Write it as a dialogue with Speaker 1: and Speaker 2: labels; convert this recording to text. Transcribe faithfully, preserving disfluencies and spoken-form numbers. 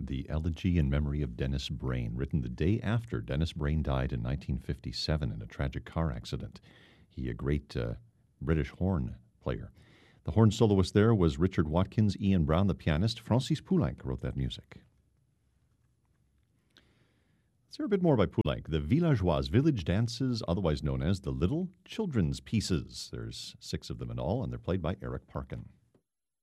Speaker 1: The Elegy in Memory of Dennis Brain, written the day after Dennis Brain died in nineteen fifty-seven in a tragic car accident. He, a great uh, British horn player. The horn soloist there was Richard Watkins. Ian Brown, the pianist. Francis Poulenc wrote that music. Let's hear a bit more by Poulenc. The Villageoise, village dances, otherwise known as the Little Children's Pieces. There's six of them in all, and they're played by Eric Parkin.